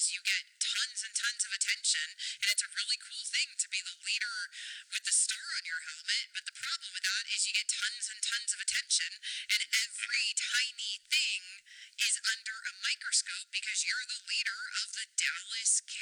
is you get tons and tons of attention, and it's a really cool thing to be the leader with the star on your helmet. But the problem with that is you get tons and tons of attention, and every tiny thing is under a microscope because you're the leader of the Dallas